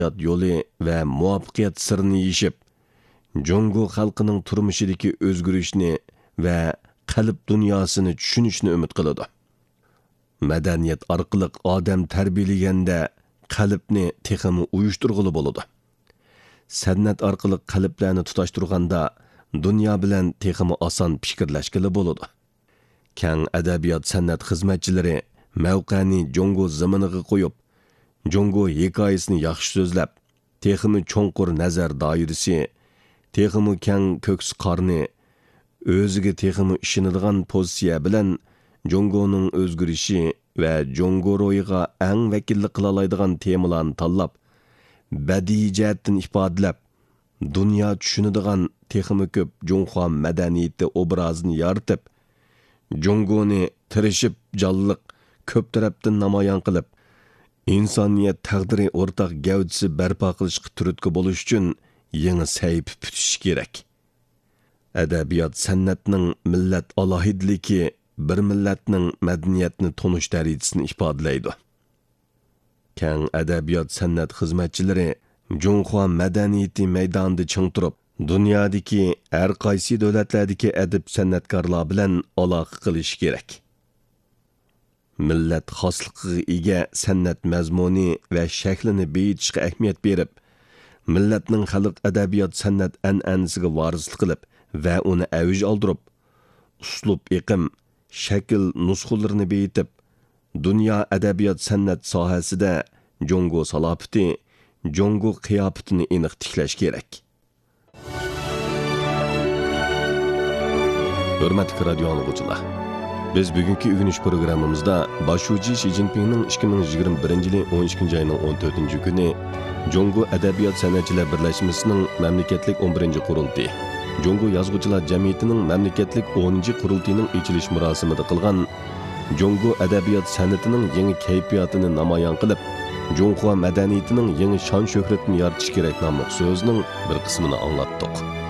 yo'li va muvaffaqiyat sirini yeshib, Jongo xalqining turmushidagi o'zgarishni va qalb dunyosini tushunishni umid qiladi. Madaniyat orqali odam tarbiyalaganda qalbni texmi uyushtirg'ili bo'ladi. San'at orqali qalblarni tutashtirganda dunyo bilan texmi oson fikrlashgili bo'ladi. Kang adabiyot san'at xizmatchilari mavqani Jongo zaminiga qo'yib, Jongo hikoyasini yaxshi so'zlab, texmi cho'nqur nazar doirasi, texmi kang ko'ks qorni, o'ziga texmi ishonadigan pozitsiya bilan Jongoning o'zgarishi va Jongo ro'yiga eng vakillik qila oladigan temalarni tanlab, badiiy jihatdan ifodalab, dunyo tushunadigan texmi ko'p Jongo madaniyati obrazini yaratib, Jongoni tirishib jonliq ko'p tarafdan namoyon qilib, insoniyat taqdiri o'rtaq gavdisi barpo qilishga turtki bo'lish uchun yangi sayfi putish kerak. Adabiyot san'atning millat alohidligi bir millatning madaniyatni tonish darajasini ifodalaydi. Kang adabiyot san'at xizmatchilari Jongo madaniyati maydonida ching turib, dunyodagi har qaysi davlatlardagi adib san'atkorlar bilan aloqa qilish kerak. Millat xosligiga ega san'at mazmuni va shaklini beyitishga ahamiyat berib, millatning xalq adabiyot san'at an'anasiga varislik qilib va uni avj oldirib, uslub iqim, shakl nusxalarini beyitib, dunyo adabiyot san'at sohasida Jongo salofati, Jongo qiyofatini aniq tiklash kerak. Hurmatli radio anglag'uchilar, biz bugungi o'rganish programmamizda boshlovchi Xi Jinpingning 2021-yil 12-oyning 14-kuni Jongo adabiyot san'atchilar birlashmasining mamlakatlik 11-qurultiyi, Jongo yozuvchilar jamiyatining mamlakatlik 10-qurultiyining ochilish marosimida qilgan Jongo adabiyot san'atining yangi kayfiyatini namoyon qilib, Jongo madaniyatining yangi shon-shuhratini yaratish kerak nomli so'zning bir qismini anglatdik.